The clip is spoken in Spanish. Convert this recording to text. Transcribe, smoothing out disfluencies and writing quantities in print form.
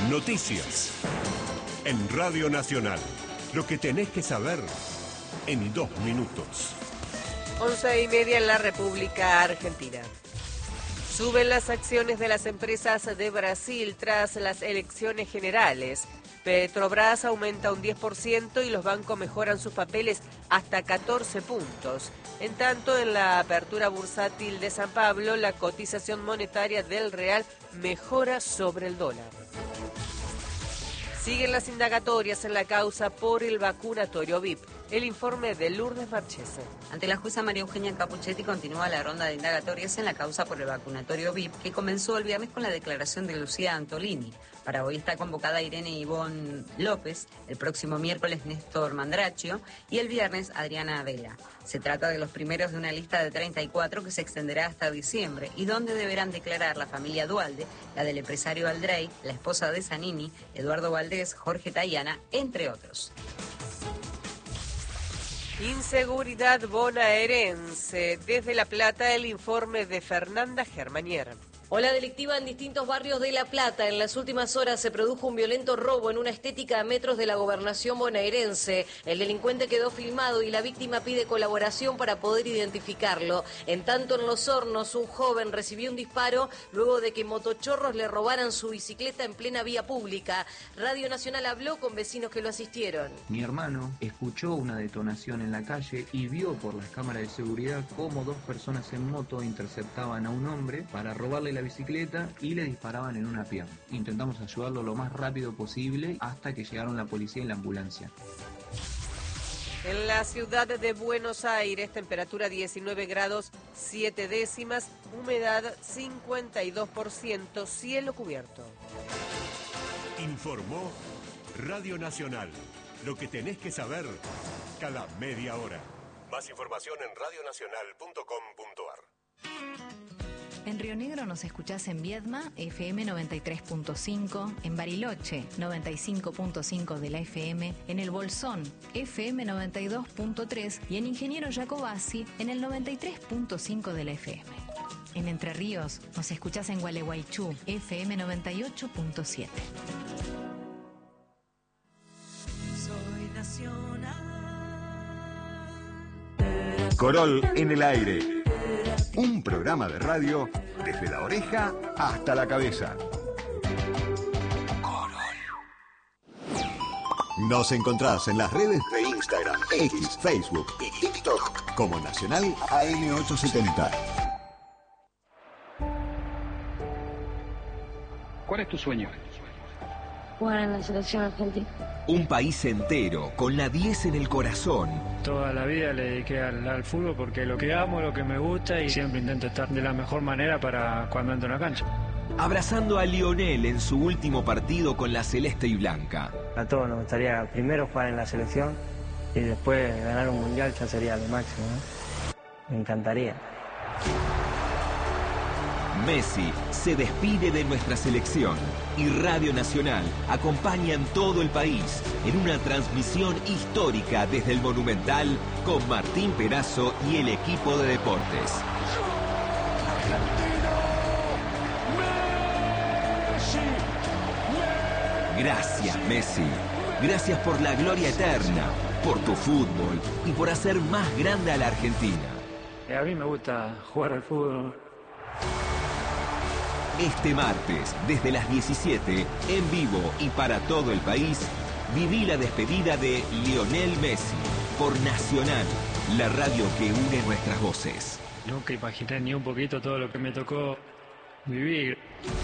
Noticias. En Radio Nacional. Lo que tenés que saber en 2 minutos. 11:30 en la República Argentina. Suben las acciones de las empresas de Brasil tras las elecciones generales. Petrobras aumenta un 10% y los bancos mejoran sus papeles hasta 14 puntos. En tanto, en la apertura bursátil de San Pablo, la cotización monetaria del real mejora sobre el dólar. Siguen las indagatorias en la causa por el vacunatorio VIP. El informe de Lourdes Marchese. Ante la jueza María Eugenia Capuchetti continúa la ronda de indagatorias en la causa por el vacunatorio VIP, que comenzó el viernes con la declaración de Lucía Antolini. Para hoy está convocada Irene Ivonne López, el próximo miércoles Néstor Mandraccio y el viernes Adriana Adela. Se trata de los primeros de una lista de 34 que se extenderá hasta diciembre y donde deberán declarar la familia Duhalde, la del empresario Aldrey, la esposa de Zanini, Eduardo Valdés, Jorge Tayana, entre otros. Inseguridad bonaerense. Desde La Plata, el informe de Fernanda Germanier. Ola delictiva en distintos barrios de La Plata. En las últimas horas se produjo un violento robo en una estética a metros de la gobernación bonaerense. El delincuente quedó filmado y la víctima pide colaboración para poder identificarlo. En tanto, en Los Hornos, un joven recibió un disparo luego de que motochorros le robaran su bicicleta en plena vía pública. Radio Nacional habló con vecinos que lo asistieron. Mi hermano escuchó una detonación en la calle y vio por las cámaras de seguridad cómo 2 personas en moto interceptaban a un hombre para robarle la bicicleta y le disparaban en una pierna. Intentamos ayudarlo lo más rápido posible hasta que llegaron la policía y la ambulancia. En la ciudad de Buenos Aires, temperatura 19 grados 7 décimas, humedad 52%, cielo cubierto. Informó Radio Nacional. Lo que tenés que saber cada media hora. Más información en radionacional.com.ar. En Río Negro nos escuchás en Viedma, FM 93.5, en Bariloche, 95.5 de la FM, en El Bolsón, FM 92.3 y en Ingeniero Jacobasi, en el 93.5 de la FM. En Entre Ríos nos escuchás en Gualeguaychú, FM 98.7. Soy nacional. Corol en el aire. Un programa de radio desde la oreja hasta la cabeza. Corol. Nos encontrás en las redes de Instagram, X, Facebook y TikTok como Nacional AM870. ¿Cuál es tu sueño? Jugar en la selección argentina. Un país entero, con la 10 en el corazón. Toda la vida le dediqué al fútbol porque lo que amo, lo que me gusta y siempre intento estar de la mejor manera para cuando entro en la cancha. Abrazando a Lionel en su último partido con la celeste y blanca. A todos nos gustaría primero jugar en la selección y después ganar un mundial, ya sería lo máximo, ¿no? Me encantaría. Messi se despide de nuestra selección y Radio Nacional acompaña en todo el país en una transmisión histórica desde el Monumental con Martín Perazo y el equipo de deportes. Gracias, Messi. Gracias por la gloria eterna, por tu fútbol y por hacer más grande a la Argentina. A mí me gusta jugar al fútbol. Este martes, desde las 17, en vivo y para todo el país, viví la despedida de Lionel Messi por Nacional, la radio que une nuestras voces. Nunca imaginé ni un poquito todo lo que me tocó vivir.